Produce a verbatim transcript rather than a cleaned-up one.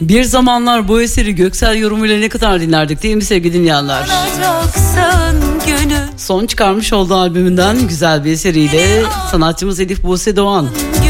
Bir zamanlar bu eseri Göksel yorumuyla ne kadar dinlerdik değil mi sevgili dinleyenler? Son çıkarmış olduğu albümünden güzel bir eseriyle sanatçımız Elif Buse Doğan